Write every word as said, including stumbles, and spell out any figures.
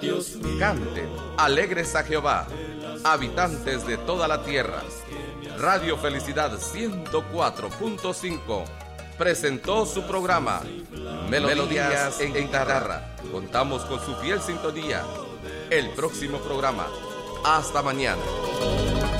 Dios mío. Canten, alegres a Jehová, habitantes de toda la tierra. Radio Felicidad ciento cuatro punto cinco presentó su programa Melodías en Guitarra. Contamos con su fiel sintonía. El próximo programa. Hasta mañana.